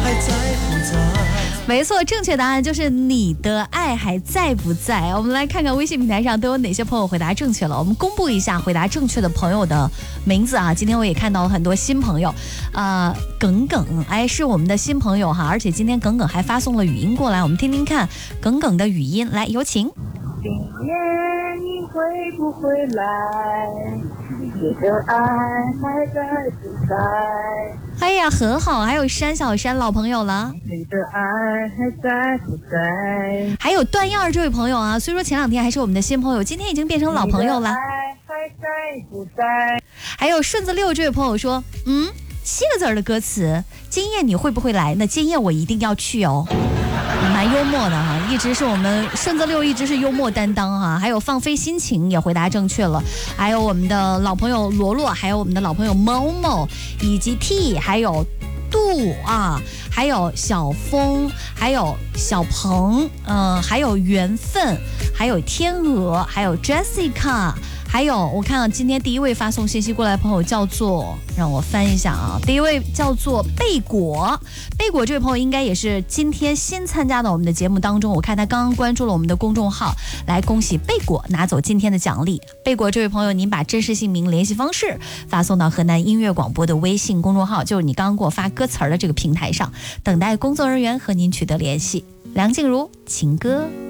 还在不在？ 没错，正确答案就是你的爱还在不在。我们来看看微信平台上都有哪些朋友回答正确了。我们公布一下回答正确的朋友的名字啊。今天我也看到了很多新朋友，耿耿，是我们的新朋友哈，而且今天耿耿还发送了语音过来，我们听听看耿耿的语音，来有请。 今夜你会不会来？你的爱还在不在？ 哎呀，很好，还有山小山老朋友了， 你的爱还在不在？ 还有段燕儿这位朋友啊，虽说前2天还是我们的新朋友，今天已经变成老朋友了。 你的爱还在不在？ 还有顺子六这位朋友说，7个字的歌词，今夜你会不会来？那今夜我一定要去哦。蛮幽默的哈，一直是我们顺子六一直是幽默担当哈。还有放飞心情也回答正确了，还有我们的老朋友罗罗，还有我们的老朋友某某，以及 T， 还有杜啊，还有小峰，还有小鹏，还有缘分，还有天鹅，还有 Jessica。还有我看今天第一位发送信息过来的朋友叫做，让我翻一下啊，第一位叫做贝果，贝果这位朋友应该也是今天新参加到我们的节目当中，我看他刚刚关注了我们的公众号，来恭喜贝果拿走今天的奖励。贝果这位朋友，您把真实姓名、联系方式发送到河南音乐广播的微信公众号，就是你刚刚给我发歌词的这个平台上，等待工作人员和您取得联系。梁静茹情歌。